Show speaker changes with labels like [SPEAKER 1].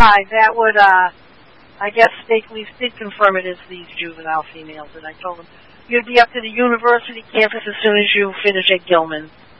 [SPEAKER 1] 25. That would, I guess State Police did confirm it as these juvenile females, and I told them you'd be up to the university campus as soon as you finish at Gilman.